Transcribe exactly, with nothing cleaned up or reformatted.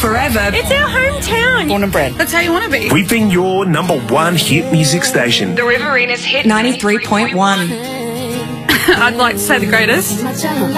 Forever. It's our hometown. Born and bred. That's how you want to be. We've been your number one hit music station. The Riverina's hit ninety-three point one. I'd like to say the greatest.